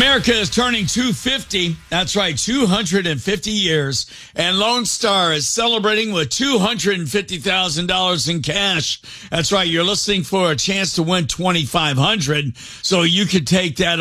America is turning 250. That's right, 250 years. And Lone Star is celebrating with $250,000 in cash. That's right, you're listening for a chance to win $2,500. So you could take that